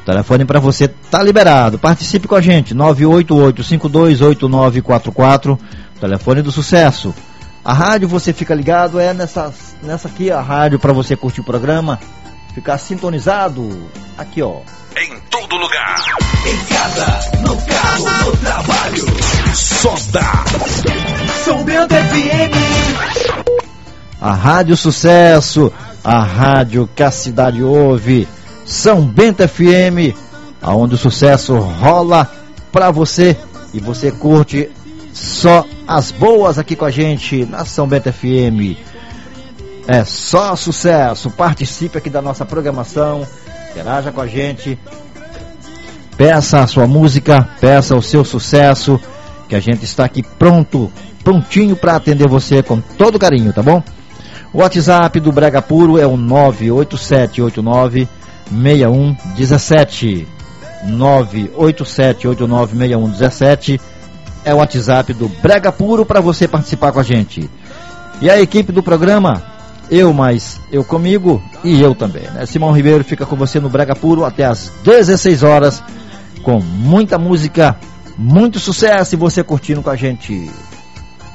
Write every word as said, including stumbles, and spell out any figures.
telefone para você tá liberado. Participe com a gente, nove oito oito, cinco dois oito nove quatro quatro, telefone do sucesso. A rádio você fica ligado, é nessa, nessa aqui a rádio para você curtir o programa, ficar sintonizado, aqui ó. Em todo lugar. Em casa, no carro, no trabalho. Só dá São Bento F M. A Rádio Sucesso, a rádio que a cidade ouve. São Bento F M, aonde o sucesso rola pra você e você curte só as boas aqui com a gente na São Bento F M. É só sucesso. Participe aqui da nossa programação, interaja com a gente, peça a sua música, peça o seu sucesso, que a gente está aqui pronto, prontinho para atender você com todo carinho, tá bom? O WhatsApp do Brega Puro é o nove oito sete oito nove seis um um sete, nove oito sete oito nove seis um um sete, é o WhatsApp do Brega Puro para você participar com a gente. E a equipe do programa, eu mais eu comigo e eu também, né? Simão Ribeiro fica com você no Brega Puro até as dezesseis horas, com muita música, muito sucesso e você curtindo com a gente.